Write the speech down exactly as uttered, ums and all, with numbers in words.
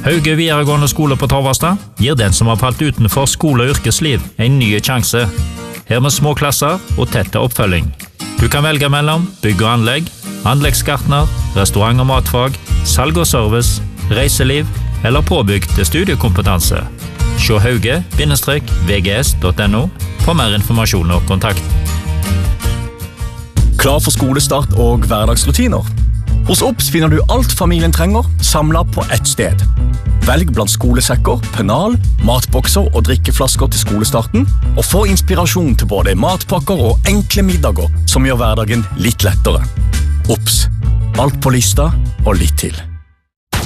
Hauge videregående skole på Torvastad gir den som har falt utenfor skole- og yrkesliv en ny sjanse. Her med små klasser og tette oppfølging. Du kan velge mellom bygg og anlegg, anleggsgartner, restaurant og matfag, salg og service, reiseliv eller påbygg til studiekompetanse. Se hauge V G S punktum no for mer informasjon og kontakt. Klar for skolestart og hverdagsrutiner? Hos Obs finner du alt familien trenger, samlet på ett sted. Velg blant skolesekker, pennal, matbokser og drikkeflasker til skolestarten, og få inspirasjon til både matpakker og enkle middager som gjør hverdagen litt lettere. Obs. Alt på lista og litt til.